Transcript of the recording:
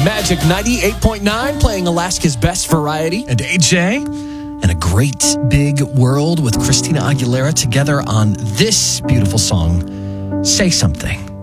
Magic 98.9 playing Alaska's best variety. And AJ, and a great big world with Christina Aguilera together on this beautiful song, Say Something.